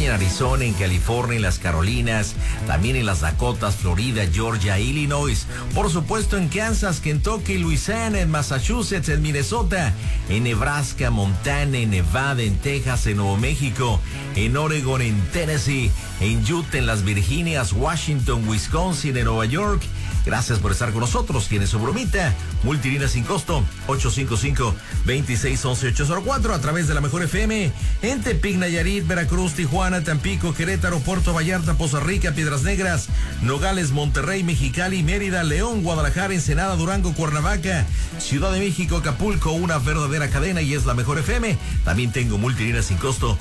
en Arizona, en California, en las Carolinas, también en las Dakotas, Florida, Georgia, Illinois, por supuesto en Kansas, Kentucky, Luisiana, en Massachusetts, en Minnesota, en Nebraska, Montana, en Nevada, en Texas, en Nuevo México, en Oregon, en Tennessee, en Utah, en las Virginias, Washington, Wisconsin, en Nueva York. Gracias por estar con nosotros. Tiene su bromita, multilínea sin costo, 855-2611-804 a través de la Mejor FM, en Tepic, Nayarit, Veracruz, Tijuana, Tampico, Querétaro, Puerto Vallarta, Poza Rica, Piedras Negras, Nogales, Monterrey, Mexicali, Mérida, León, Guadalajara, Ensenada, Durango, Cuernavaca, Ciudad de México, Acapulco, una verdadera cadena y es la Mejor FM. También tengo multilínea sin costo,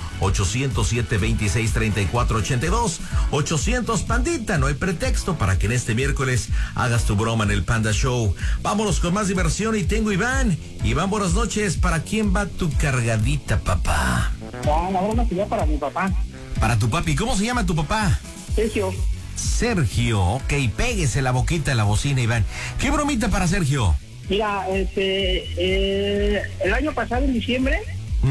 807-2634-82, 800 Pandita. No hay pretexto para que en este miércoles hagas tu broma en el Panda Show. Vámonos con más diversión y tengo Iván. Iván, buenas noches. ¿Para quién va tu cargadita, papá? La broma sería para mi papá. Para tu papi. ¿Cómo se llama tu papá? Sergio. Sergio, ok, péguese la boquita en la bocina, Iván. ¿Qué bromita para Sergio? Mira, el año pasado, en diciembre,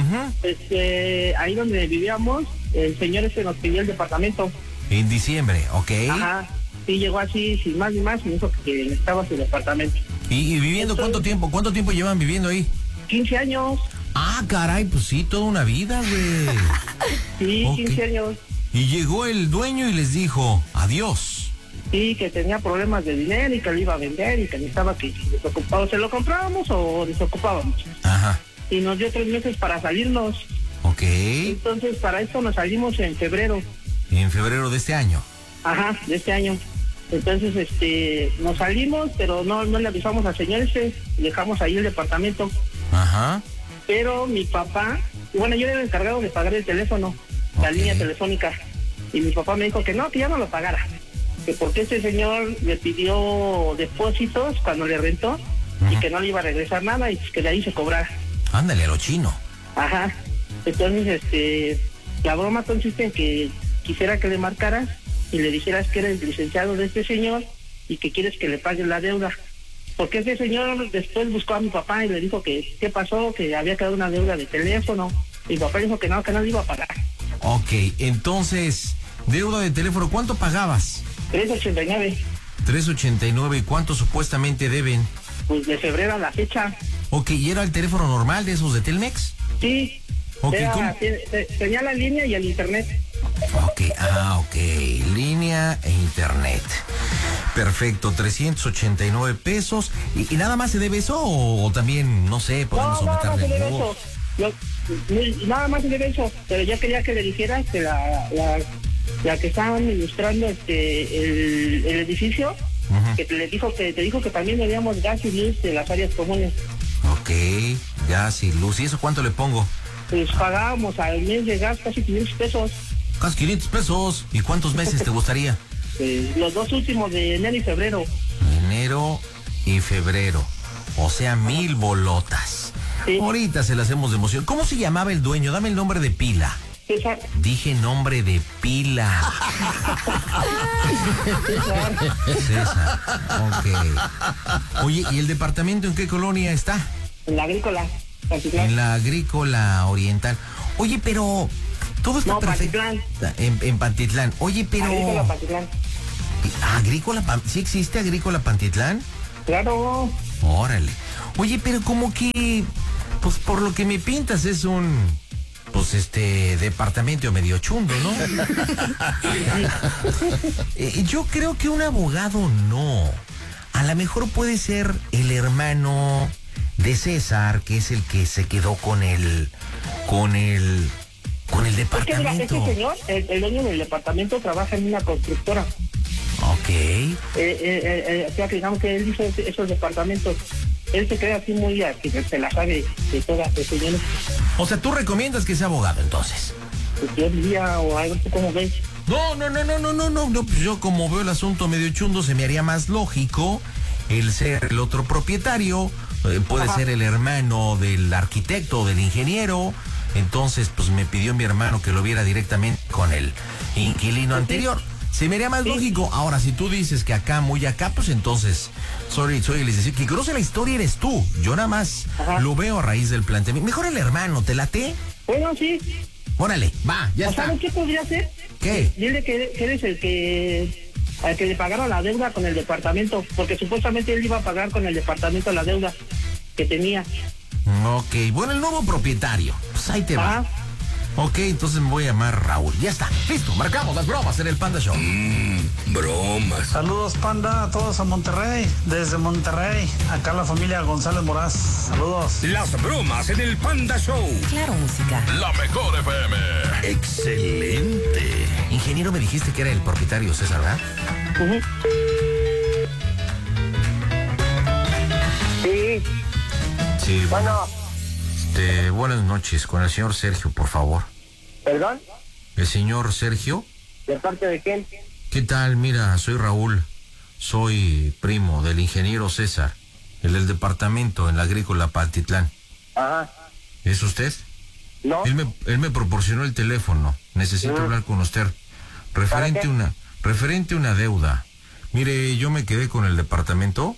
ahí donde vivíamos, el señor nos pidió el departamento. En diciembre, ok. Ajá, sí, llegó así, sin más ni más, y dijo que necesitaba su departamento. ¿Y viviendo cuánto tiempo? ¿Cuánto tiempo llevan viviendo ahí? 15 años. Ah, caray, pues sí, toda una vida, güey. Sí, okay. 15 años. Y llegó el dueño y les dijo, adiós. Sí, que tenía problemas de dinero y que lo iba a vender y que necesitaba que desocupado. ¿Se lo comprábamos o desocupábamos? Ajá. Y nos dio 3 meses para salirnos. Ok. Entonces, para esto nos salimos en febrero. ¿En febrero de este año? Ajá, de este año. Entonces, nos salimos, pero no le avisamos al señor dejamos ahí el departamento. Ajá. Pero mi papá, bueno, yo era el encargado de pagar el teléfono, la línea telefónica, y mi papá me dijo que no, que ya no lo pagara, que porque este señor le pidió depósitos cuando le rentó, y que no le iba a regresar nada, y que de ahí se cobrara. Ándale, a lo chino. Ajá. Entonces, la broma consiste en que quisiera que le marcaras y le dijeras que eres licenciado de este señor y que quieres que le pague la deuda. Porque ese señor después buscó a mi papá y le dijo que qué pasó, que había quedado una deuda de teléfono. Y mi papá dijo que no le iba a pagar. Ok, entonces, deuda de teléfono, ¿cuánto pagabas? 389. 389, ¿y cuánto supuestamente deben? Pues de febrero a la fecha. Ok, ¿y era el teléfono normal de esos de Telmex? Sí. Okay, tenía la línea y el internet. Ok, línea e internet. Perfecto, 389 pesos. ¿Y nada más se debe eso o también, no sé, podemos aumentarle el negocio? Nada más se debe eso, pero yo quería que le dijeras que la que estaban ilustrando el edificio, que te dijo que también debíamos gas y luz de las áreas comunes. Ok, gas y luz. ¿Y eso cuánto le pongo? Pues pagábamos al mes de gas casi 500 pesos. Casi 500 pesos. ¿Y cuántos meses te gustaría? Los 2 últimos de enero y febrero. Enero y febrero. O sea, 1000 bolotas. Sí. Ahorita se las hacemos de emoción. ¿Cómo se llamaba el dueño? Dame el nombre de pila. César. Dije nombre de pila. César. Ok. Oye, ¿y el departamento en qué colonia está? En la Agrícola. Pantitlán. En la Agrícola Oriental. Oye, pero todo está perfecto. En Pantitlán. Oye, pero... Agrícola Pantitlán. ¿Sí existe Agrícola Pantitlán? Claro. Órale. Oye, pero como que, pues por lo que me pintas es un, pues departamento medio chundo, ¿no? Yo creo que un abogado no. A lo mejor puede ser el hermano de César, que es el que se quedó con el departamento. Es que mira, ese señor, el dueño del departamento, trabaja en una constructora. Ok. O sea, que digamos que él hizo esos departamentos. Él se cree así muy, que se la sabe de todas las señores. O sea, ¿tú recomiendas que sea abogado, entonces? Pues yo diría, o algo, ¿tú cómo ves? No, pues yo como veo el asunto medio chundo, se me haría más lógico el ser el otro propietario, puede ser el hermano del arquitecto o del ingeniero. Entonces, pues me pidió mi hermano que lo viera directamente con el inquilino anterior. Se me haría más lógico. Ahora, si tú dices que acá, muy acá, pues entonces, soy el licenciado. Que conoce la historia eres tú. Yo nada más lo veo a raíz del planteamiento. Mejor el hermano, ¿te late? Bueno, sí. Órale, va, ya está. ¿Sabes qué podría hacer? ¿Qué? Dile que eres al que le pagaron la deuda con el departamento, porque supuestamente él iba a pagar con el departamento la deuda que tenía. Ok, bueno, el nuevo propietario. Pues ahí te va. Ah, Ok, entonces me voy a llamar Raúl. Ya está, listo, marcamos las bromas en el Panda Show. Bromas. Saludos, Panda, a todos a Monterrey. Desde Monterrey, acá la familia González Moraz. Saludos. Las bromas en el Panda Show. Claro, música. La mejor FM. Excelente. Ingeniero, me dijiste que era el propietario César, ¿verdad? ujú. Sí, Sí, bueno, buenas noches, con el señor Sergio, por favor. ¿perdón? El señor Sergio. ¿De parte de quién? ¿Qué tal? Mira, soy Raúl. Soy primo del ingeniero César, el del departamento en la agrícola Pantitlán. Ajá, ¿Es usted? ¿no? Él me proporcionó el teléfono. Necesito hablar con usted. Referente qué? a una deuda. Mire, yo me quedé con el departamento,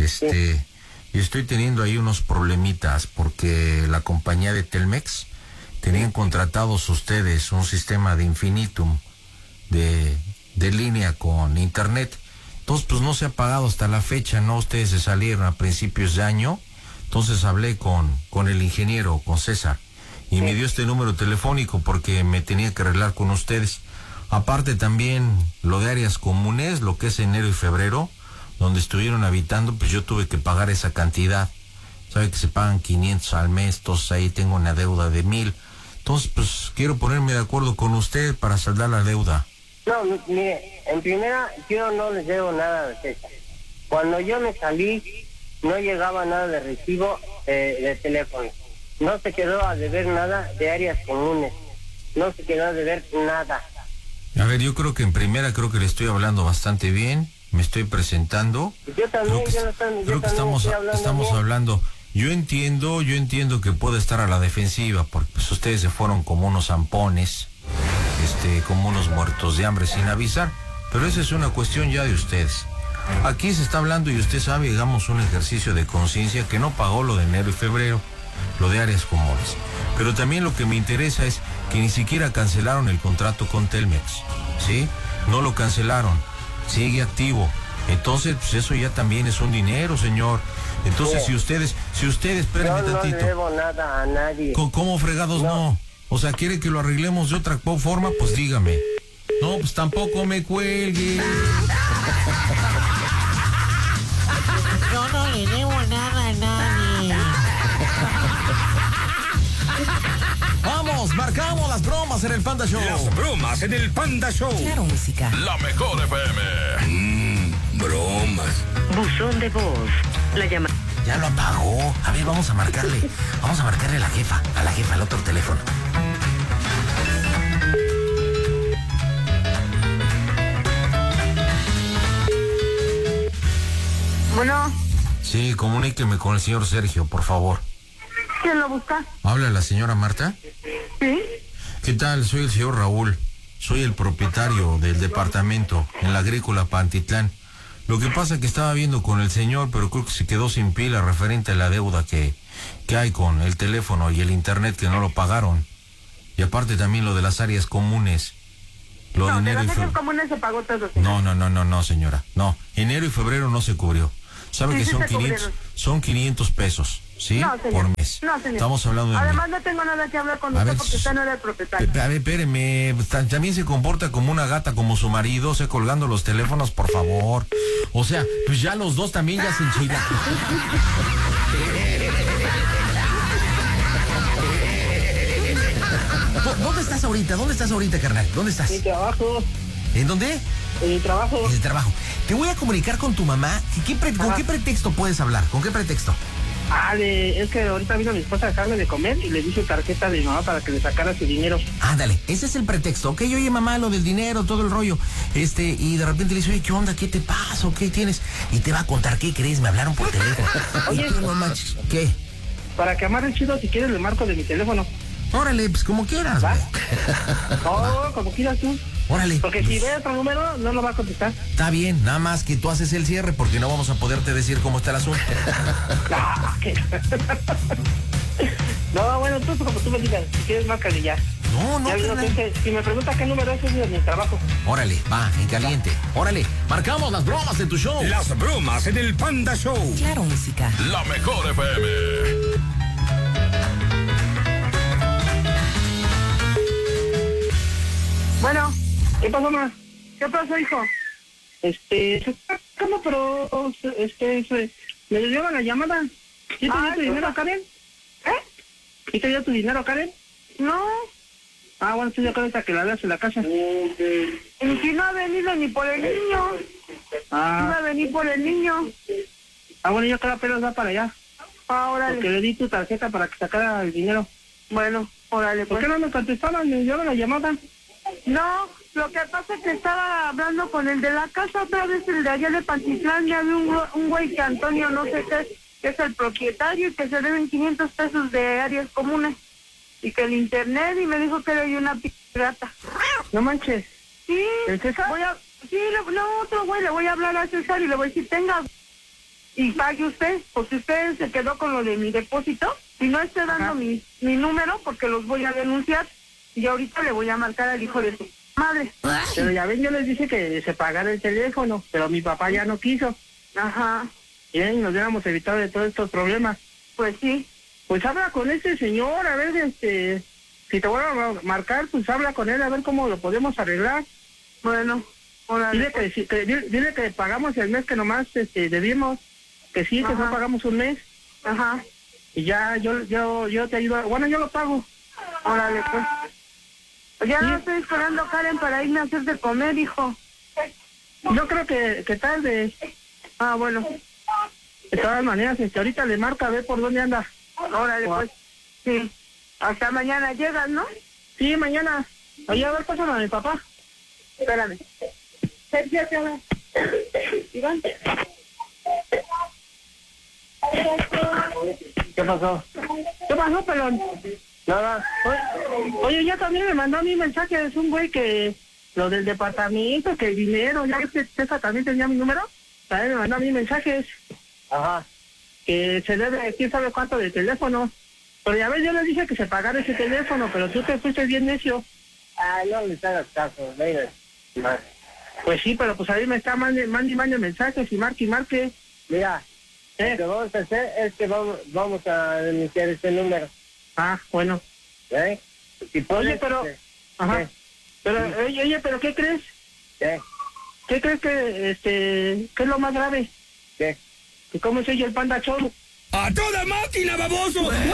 y estoy teniendo ahí unos problemitas porque la compañía de Telmex tenían contratados ustedes un sistema de infinitum de línea con internet. Entonces, pues no se ha pagado hasta la fecha, ¿no? Ustedes se salieron a principios de año. Entonces hablé con el ingeniero, con César, y me dio este número telefónico porque me tenía que arreglar con ustedes. Aparte también lo de áreas comunes, lo que es enero y febrero, donde estuvieron habitando, pues yo tuve que pagar esa cantidad. Sabe que se pagan 500 al mes, entonces ahí tengo una deuda de 1,000. Entonces, pues quiero ponerme de acuerdo con usted para saldar la deuda. No, mire, en primera, yo no les debo nada de César. Cuando yo me salí, no llegaba nada de recibo de teléfono. No se quedó a deber nada de áreas comunes. No se quedó a deber nada. A ver, yo creo que en primera creo que le estoy hablando bastante bien. Me estoy presentando. Yo también, Creo que estamos hablando. Yo entiendo que puede estar a la defensiva, porque pues ustedes se fueron como unos zampones, como unos muertos de hambre sin avisar, pero esa es una cuestión ya de ustedes. Aquí se está hablando y usted sabe, digamos, un ejercicio de conciencia que no pagó lo de enero y febrero, lo de áreas comunes. Pero también lo que me interesa es que ni siquiera cancelaron el contrato con Telmex, ¿sí? No lo cancelaron. Sigue activo. Entonces, pues eso ya también es un dinero, señor. Entonces, si ustedes, espérenme yo tantito. No debo nada a nadie. ¿Cómo fregados no? O sea, ¿quiere que lo arreglemos de otra forma? Pues dígame. No, pues tampoco me cuelgue. Yo no le debo nada a nadie. Vamos, marcamos las bromas en el Panda Show. Las bromas en el Panda Show. Claro, música. La mejor FM. Bromas. Buzón de voz. La llamada. Ya lo apagó. A ver, vamos a marcarle a la jefa, al otro teléfono. Bueno, Sí, comuníqueme con el señor Sergio, por favor. ¿quién lo busca? ¿Habla la señora Marta? Sí. ¿Qué tal? Soy el señor Raúl. Soy el propietario del departamento en la agrícola Pantitlán. Lo que pasa es que estaba viendo con el señor, pero creo que se quedó sin pila referente a la deuda que hay con el teléfono y el internet que no lo pagaron. Y aparte también lo de las áreas comunes. Lo de enero y febrero. comunes se pagó todo. No, señora. No, enero y febrero no se cubrió. ¿Sabe que Sí, son se 500, cubrieron. son 500 pesos? ¿Sí? No, señor. Por mes. No, señor. Estamos hablando de... Además, no tengo nada que hablar con A usted ver, porque usted no era el propietario. A ver, espéreme, también se comporta como una gata, como su marido, o sea, colgando los teléfonos, por favor. O sea, pues ya los dos también ya se enchilan. ¿Dónde estás ahorita, carnal? ¿Dónde estás? Mi trabajo, ¿En dónde? mi trabajo. En el trabajo. Te voy a comunicar con tu mamá. ¿Con qué pretexto puedes hablar? ¿Con qué pretexto? Es que ahorita vino mi esposa a dejarme de comer y le di su tarjeta de mi mamá para que le sacara su dinero. Ándale, ese es el pretexto. Ok, oye, mamá, lo del dinero, todo el rollo. Y de repente le dice, oye, ¿qué onda? ¿Qué te pasa? ¿Qué tienes? Y te va a contar, ¿qué crees? Me hablaron por teléfono. Oye, Y tú, no manches, ¿qué? Para que amarre chido, si quieres le marco de mi teléfono. Órale, pues como quieras, ¿Va? güey. No, como quieras tú. Órale. Porque si ve otro número, no lo va a contestar. Está bien, nada más que tú haces el cierre porque no vamos a poderte decir cómo está el asunto. No, ¿qué? No, bueno, tú como tú me digas, si quieres, márcale ya. No, Ya digo carnal. que si me pregunta qué número es de mi trabajo. Órale, va, en caliente. Órale, marcamos las bromas de tu show. Las bromas en el Panda Show. Claro, música. La mejor FM. Bueno, ¿qué pasó, ma? ¿Qué pasó, hijo? Se está sacando, pero, me dieron la llamada. ¿Sí te dio tu dinero, Karen? ¿Sí te dio tu dinero, Karen? No, Ah, bueno, sí, yo creo que la veas en la casa. y si no ha venido ni por el niño. No va a venir por el niño. Bueno, yo creo que apenas va para allá. Órale. Porque le di tu tarjeta para que sacara el dinero. Bueno, órale, ¿Por pues. qué no me contestaban? Me dieron la llamada. No, lo que pasa es que estaba hablando con el de la casa otra vez, el de allá de Pantitlán. Ya vi un güey que Antonio, no sé qué, que es el propietario y que se deben 500 pesos de áreas comunes. Y que el internet, y me dijo que era yo una pirata. No manches. Sí, ¿El César? otro güey, le voy a hablar a César y le voy a decir, tenga, y pague usted, porque usted se quedó con lo de mi depósito, y no esté dando mi número, porque los voy a denunciar, y ahorita le voy a marcar al hijo de su madre. Pero ya ven, yo les dije que se pagara el teléfono, pero mi papá ya no quiso. Ajá, Bien, nos hubiéramos evitado de todos estos problemas. pues sí. Pues habla con este señor, a ver, si te voy a marcar, pues habla con él, a ver cómo lo podemos arreglar. Bueno, órale. Dile que pagamos el mes que nomás debimos, que sí, que no pagamos un mes. Ajá, Y ya, yo te ayudo, bueno, yo lo pago. órale, pues. Ya Sí. no estoy esperando, Karen, para irme a hacer de comer, hijo. Yo creo que tarde. Ah, bueno, De todas maneras, ahorita le marca a ver por dónde anda. órale, pues. Sí, hasta mañana llegas, ¿no? Sí, mañana. Oye, a ver, pásame a mi papá. Espérame. Sergio, ¿qué habla? Iván. ¿Qué pasó? ¿Qué pasó, pelón? Nada. Oye, ya también me mandó a mí mensaje, es un güey que lo del departamento, que el dinero, ya que César también tenía mi número, también me mandó a mí mensajes Ajá. que se debe quién sabe cuánto de teléfono. Pero ya ves, yo le dije que se pagara ese teléfono, pero tú te fuiste bien necio. No les hagas caso, venga. Pues sí, pero pues a mí me está mande mensajes y marque. Mira, lo que vamos a hacer es que vamos a denunciar este número. Bueno. ¿Eh? Si pones, Oye, pero... Ajá. Pero, oye, pero ¿qué crees? ¿Qué crees que, qué es lo más grave? ¿Qué? Que cómo se oye el Panda Show. ¡A toda máquina, baboso!